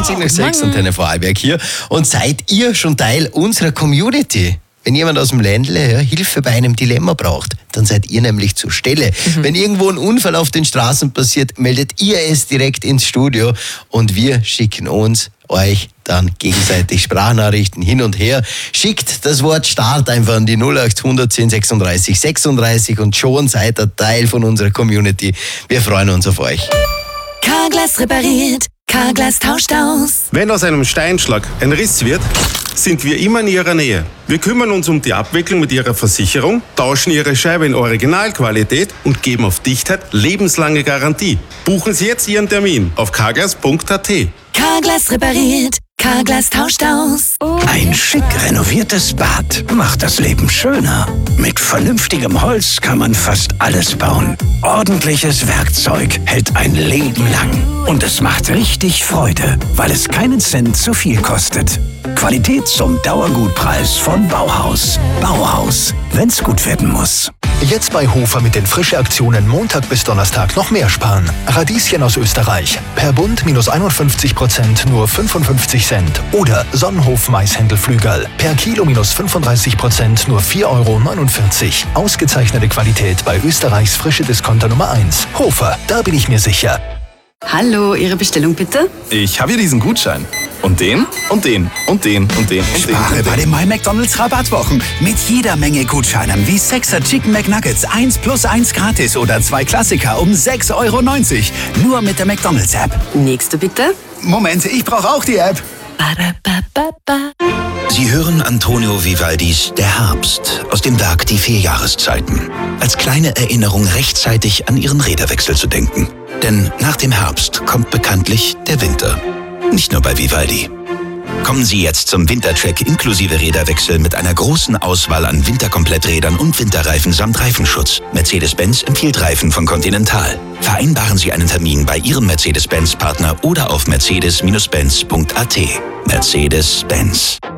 20 nach 6 Antenne Vorarlberg hier. Und seid ihr schon Teil unserer Community? Wenn jemand aus dem Ländle Hilfe bei einem Dilemma braucht, dann seid ihr nämlich zur Stelle. Wenn irgendwo ein Unfall auf den Straßen passiert, meldet ihr es direkt ins Studio und wir schicken euch dann gegenseitig Sprachnachrichten hin und her. Schickt das Wort Start einfach an die 0800 10 36 36 und schon seid ihr Teil von unserer Community. Wir freuen uns auf euch. Carglass repariert, Carglass tauscht aus. Wenn aus einem Steinschlag ein Riss wird, sind wir immer in Ihrer Nähe. Wir kümmern uns um die Abwicklung mit Ihrer Versicherung, tauschen Ihre Scheibe in Originalqualität und geben auf Dichtheit lebenslange Garantie. Buchen Sie jetzt Ihren Termin auf carglass.at. Carglass repariert, Carglass tauscht aus. Ein schick renoviertes Bad macht das Leben schöner. Mit vernünftigem Holz kann man fast alles bauen. Ordentliches Werkzeug hält ein Leben lang. Und es macht richtig Freude, weil es keinen Cent zu viel kostet. Qualität zum Dauergutpreis von Bauhaus. Bauhaus, wenn's gut werden muss. Jetzt bei Hofer mit den Frische-Aktionen Montag bis Donnerstag noch mehr sparen. Radieschen aus Österreich. Per Bund minus 51%, nur 55 Cent. Oder Sonnenhof Maishändelflügel. Per Kilo minus 35%, nur 4,49 Euro. Ausgezeichnete Qualität bei Österreichs frische Discounter Nummer 1. Hofer, da bin ich mir sicher. Hallo, Ihre Bestellung bitte? Ich habe hier diesen Gutschein. Und den, und den, und den, und den, und den. Spare bei den My McDonald's Rabattwochen. Mit jeder Menge Gutscheinen wie 6er Chicken McNuggets 1 plus 1 gratis oder 2 Klassiker um 6,90 Euro. Nur mit der McDonald's App. Nächste bitte. Moment, ich brauche auch die App. Sie hören Antonio Vivaldis Der Herbst aus dem Werk Die 4 Jahreszeiten. Als kleine Erinnerung rechtzeitig an Ihren Räderwechsel zu denken. Denn nach dem Herbst kommt bekanntlich der Winter. Nicht nur bei Vivaldi. Kommen Sie jetzt zum Wintercheck inklusive Räderwechsel mit einer großen Auswahl an Winterkompletträdern und Winterreifen samt Reifenschutz. Mercedes-Benz empfiehlt Reifen von Continental. Vereinbaren Sie einen Termin bei Ihrem Mercedes-Benz-Partner oder auf mercedes-benz.at. Mercedes-Benz.